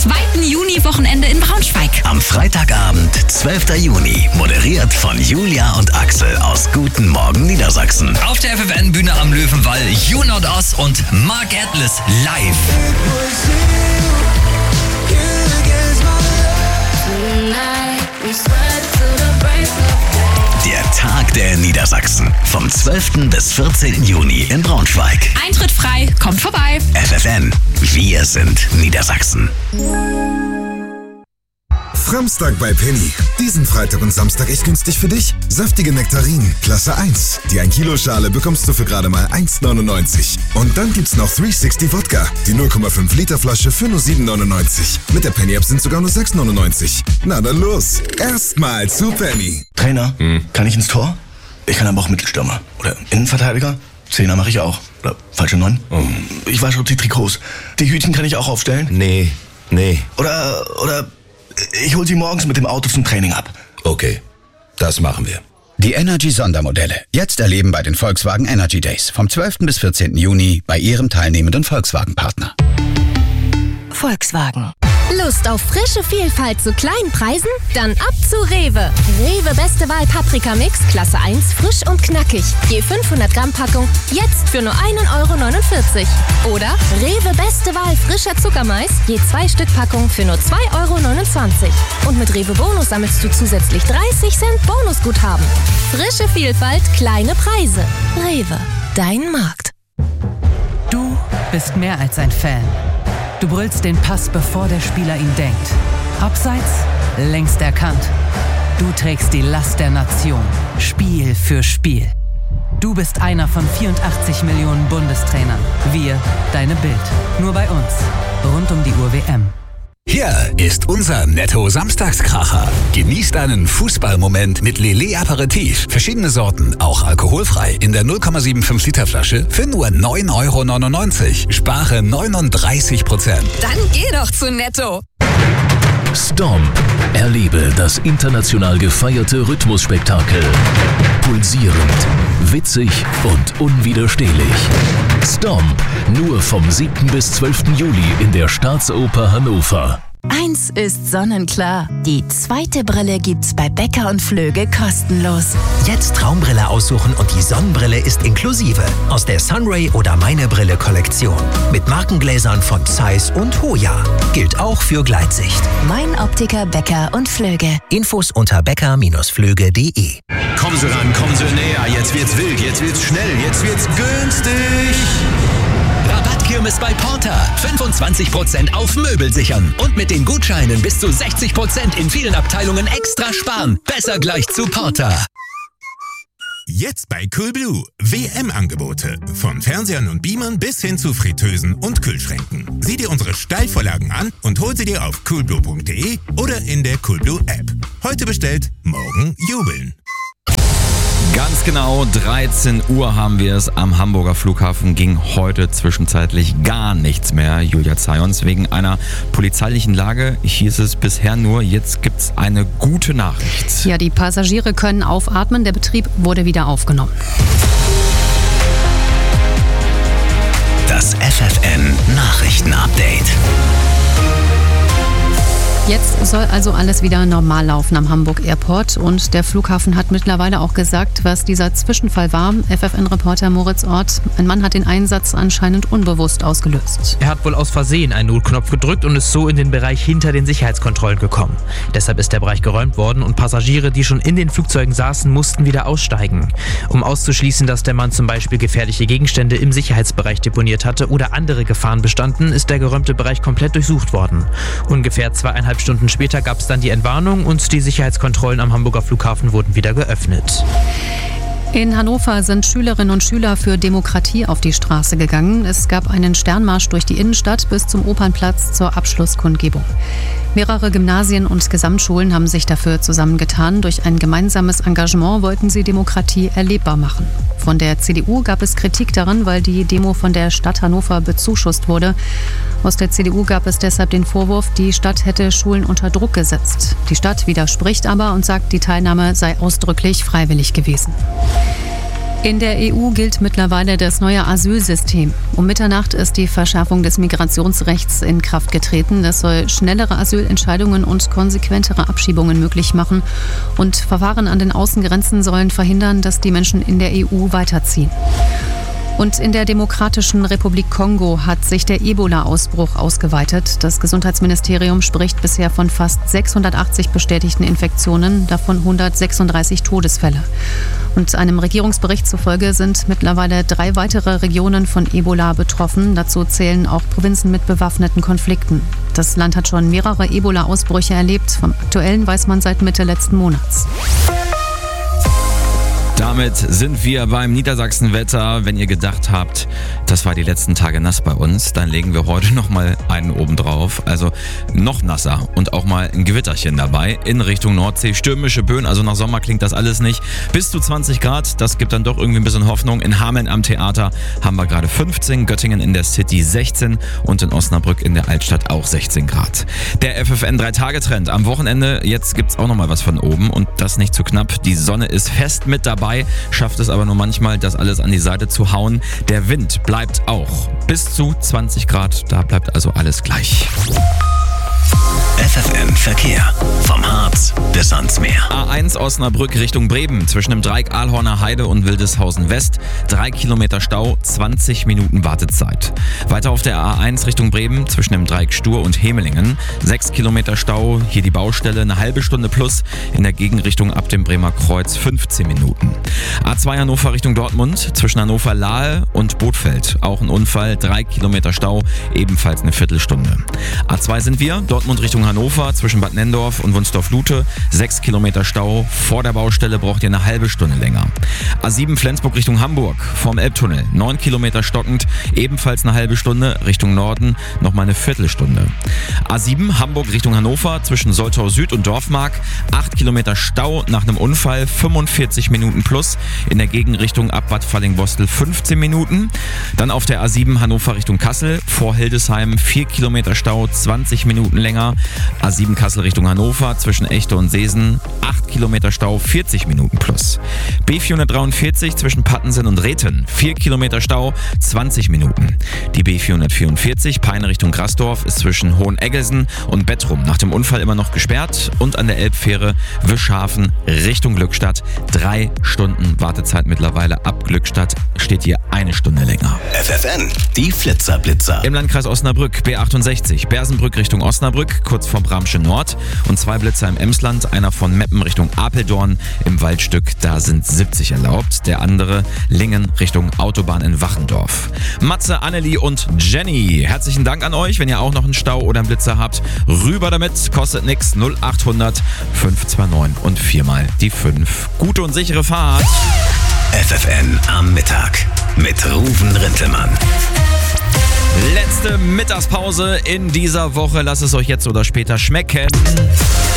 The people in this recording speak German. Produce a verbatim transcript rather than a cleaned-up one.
zweiten Juni-Wochenende in Braunschweig. Am Freitagabend, zwölften Juni, moderiert von Julia und Axel aus Guten Morgen Niedersachsen. Auf der F F N-Bühne am Löwenwall You Not Us und Mark Atlas live. Der Tag der Niedersachsen. Vom zwölften bis vierzehnten Juni in Braunschweig. Eintritt frei, kommt vorbei. F F N. Wir sind Niedersachsen. Framstag bei Penny. Diesen Freitag und Samstag echt günstig für dich. Saftige Nektarinen, Klasse eins. Die ein Kilo Schale bekommst du für gerade mal eins neunundneunzig. Und dann gibt's noch dreihundertsechzig Wodka. Die null Komma fünf Liter Flasche für nur sieben neunundneunzig. Mit der Penny-App sind sogar nur sechs neunundneunzig. Na dann los. Erstmal zu Penny. Trainer, hm. kann ich ins Tor? Ich kann aber auch Mittelstürmer. Oder Innenverteidiger? Zehner mache ich auch. Oder falsche Neun? Oh. Ich wasche auch die Trikots. Die Hütchen kann ich auch aufstellen? Nee, nee. Oder, oder... Ich hol sie morgens mit dem Auto zum Training ab. Okay, das machen wir. Die Energy-Sondermodelle. Jetzt erleben bei den Volkswagen Energy Days. Vom zwölften bis vierzehnten Juni bei Ihrem teilnehmenden Volkswagen-Partner. Volkswagen. Lust auf frische Vielfalt zu kleinen Preisen? Dann ab zu Rewe. Rewe Beste Wahl Paprika-Mix, Klasse eins, frisch und knackig. Je fünfhundert Gramm Packung, jetzt für nur einen Euro neunundvierzig. Oder Rewe Beste Wahl frischer Zuckermais, je zwei Stück Packung für nur zwei Euro neunundzwanzig. Und mit Rewe Bonus sammelst du zusätzlich dreißig Cent Bonusguthaben. Frische Vielfalt, kleine Preise. Rewe, dein Markt. Du bist mehr als ein Fan. Du brüllst den Pass, bevor der Spieler ihn denkt. Abseits, längst erkannt. Du trägst die Last der Nation, Spiel für Spiel. Du bist einer von vierundachtzig Millionen Bundestrainern. Wir, deine Bild. Nur bei uns. Rund um die Uhr W M. Hier ist unser Netto-Samstagskracher. Genießt einen Fußballmoment mit Lillet Aperitif. Verschiedene Sorten, auch alkoholfrei. In der null Komma fünfundsiebzig Liter Flasche für nur neun Euro neunundneunzig. Spare neununddreißig Prozent. Dann geh doch zu Netto. Stomp. Erlebe das international gefeierte Rhythmusspektakel. Pulsierend, witzig und unwiderstehlich. Stomp. Nur vom siebten bis zwölften Juli in der Staatsoper Hannover. Eins ist sonnenklar. Die zweite Brille gibt's bei Becker und Flöge kostenlos. Jetzt Traumbrille aussuchen und die Sonnenbrille ist inklusive. Aus der Sunray oder Meine Brille Kollektion. Mit Markengläsern von Zeiss und Hoya. Gilt auch für Gleitsicht. Mein Optiker Becker und Flöge. Infos unter becker Bindestrich flöge punkt de. Kommen Sie ran, kommen Sie näher. Jetzt wird's wild, jetzt wird's schnell, jetzt wird's günstig. Rabattkirmes bei Porter. fünfundzwanzig Prozent auf Möbel sichern. Und mit den Gutscheinen bis zu sechzig Prozent in vielen Abteilungen extra sparen. Besser gleich zu Porter. Jetzt bei Coolblue. W M-Angebote. Von Fernsehern und Beamern bis hin zu Fritteusen und Kühlschränken. Sieh dir unsere Steilvorlagen an und hol sie dir auf coolblue punkt de oder in der Coolblue-App. Heute bestellt, morgen jubeln. Ganz genau dreizehn Uhr haben wir es. Am Hamburger Flughafen ging heute zwischenzeitlich gar nichts mehr. Julia Zajons, wegen einer polizeilichen Lage hieß es bisher nur, jetzt gibt's eine gute Nachricht. Ja, die Passagiere können aufatmen. Der Betrieb wurde wieder aufgenommen. Das F F N Nachrichten-Update. Jetzt soll also alles wieder normal laufen am Hamburg Airport und der Flughafen hat mittlerweile auch gesagt, was dieser Zwischenfall war. F F N-Reporter Moritz Ort, ein Mann hat den Einsatz anscheinend unbewusst ausgelöst. Er hat wohl aus Versehen einen Notknopf gedrückt und ist so in den Bereich hinter den Sicherheitskontrollen gekommen. Deshalb ist der Bereich geräumt worden und Passagiere, die schon in den Flugzeugen saßen, mussten wieder aussteigen. Um auszuschließen, dass der Mann zum Beispiel gefährliche Gegenstände im Sicherheitsbereich deponiert hatte oder andere Gefahren bestanden, ist der geräumte Bereich komplett durchsucht worden. Ungefähr zweieinhalb Stunden später gab es dann die Entwarnung und die Sicherheitskontrollen am Hamburger Flughafen wurden wieder geöffnet. In Hannover sind Schülerinnen und Schüler für Demokratie auf die Straße gegangen. Es gab einen Sternmarsch durch die Innenstadt bis zum Opernplatz zur Abschlusskundgebung. Mehrere Gymnasien und Gesamtschulen haben sich dafür zusammengetan. Durch ein gemeinsames Engagement wollten sie Demokratie erlebbar machen. Von der C D U gab es Kritik daran, weil die Demo von der Stadt Hannover bezuschusst wurde. Aus der C D U gab es deshalb den Vorwurf, die Stadt hätte Schulen unter Druck gesetzt. Die Stadt widerspricht aber und sagt, die Teilnahme sei ausdrücklich freiwillig gewesen. In der E U gilt mittlerweile das neue Asylsystem. Um Mitternacht ist die Verschärfung des Migrationsrechts in Kraft getreten. Das soll schnellere Asylentscheidungen und konsequentere Abschiebungen möglich machen. Und Verfahren an den Außengrenzen sollen verhindern, dass die Menschen in der E U weiterziehen. Und in der Demokratischen Republik Kongo hat sich der Ebola-Ausbruch ausgeweitet. Das Gesundheitsministerium spricht bisher von fast sechshundertachtzig bestätigten Infektionen, davon hundertsechsunddreißig Todesfälle. Und einem Regierungsbericht zufolge sind mittlerweile drei weitere Regionen von Ebola betroffen. Dazu zählen auch Provinzen mit bewaffneten Konflikten. Das Land hat schon mehrere Ebola-Ausbrüche erlebt. Vom aktuellen weiß man seit Mitte letzten Monats. Damit sind wir beim Niedersachsen-Wetter. Wenn ihr gedacht habt, das war die letzten Tage nass bei uns, dann legen wir heute nochmal einen oben drauf. Also noch nasser und auch mal ein Gewitterchen dabei in Richtung Nordsee. Stürmische Böen, also nach Sommer klingt das alles nicht. Bis zu zwanzig Grad, das gibt dann doch irgendwie ein bisschen Hoffnung. In Hameln am Theater haben wir gerade fünfzehn, Göttingen in der City sechzehn und in Osnabrück in der Altstadt auch sechzehn Grad. Der F F N drei Tage Trend am Wochenende, jetzt gibt's auch nochmal was von oben und das nicht zu knapp. Die Sonne ist fest mit dabei. Schafft es aber nur manchmal, das alles an die Seite zu hauen. Der Wind bleibt auch bis zu zwanzig Grad, da bleibt also alles gleich. F F N Verkehr. Vom Harz bis ans Meer. A eins Osnabrück Richtung Bremen. Zwischen dem Dreieck Ahlhorner Heide und Wildeshausen West. Drei Kilometer Stau, zwanzig Minuten Wartezeit. Weiter auf der A eins Richtung Bremen. Zwischen dem Dreieck Stur und Hemelingen. Sechs Kilometer Stau. Hier die Baustelle. Eine halbe Stunde plus. In der Gegenrichtung ab dem Bremer Kreuz fünfzehn Minuten. A zwei Hannover Richtung Dortmund. Zwischen Hannover Lahe und Bothfeld. Auch ein Unfall. Drei Kilometer Stau. Ebenfalls eine Viertelstunde. A zwei sind wir. Dortmund Richtung Hannover, zwischen Bad Nendorf und Wunsdorf-Lute. Sechs Kilometer Stau. Vor der Baustelle braucht ihr eine halbe Stunde länger. A sieben Flensburg Richtung Hamburg, vorm Elbtunnel. Neun Kilometer stockend, ebenfalls eine halbe Stunde. Richtung Norden nochmal eine Viertelstunde. A sieben Hamburg Richtung Hannover, zwischen Soltau Süd und Dorfmark. Acht Kilometer Stau nach einem Unfall, fünfundvierzig Minuten plus. In der Gegenrichtung ab Bad Fallingbostel fünfzehn Minuten. Dann auf der A sieben Hannover Richtung Kassel, vor Hildesheim vier Kilometer Stau, zwanzig Minuten länger. A sieben Kassel Richtung Hannover, zwischen Echte und Seesen, acht Kilometer Stau, vierzig Minuten plus. B vierhundertdreiundvierzig zwischen Pattensen und Reten, vier Kilometer Stau, zwanzig Minuten. Die B vierhundertvierundvierzig Peine Richtung Grasdorf ist zwischen Hoheneggelsen und Bettrum nach dem Unfall immer noch gesperrt und an der Elbfähre Wischhafen Richtung Glückstadt. Drei Stunden Wartezeit mittlerweile. Ab Glückstadt steht hier eine Stunde länger. F F N, die Flitzerblitzer. Im Landkreis Osnabrück B achtundsechzig, Bersenbrück Richtung Osnabrück, kurz vor Bramsche Nord und zwei Blitzer im Emsland, einer von Meppen Richtung Apeldoorn im Waldstück, da sind siebzig erlaubt, der andere Lingen Richtung Autobahn in Wachendorf. Matze, Annelie und Jenny, herzlichen Dank an euch, wenn ihr auch noch einen Stau oder einen Blitzer habt, rüber damit, kostet nix, null achthundert fünf zwei neun und viermal die fünf. Gute und sichere Fahrt. F F N am Mittag mit Ruven Rintelmann. Letzte Mittagspause in dieser Woche. Lasst es euch jetzt oder später schmecken.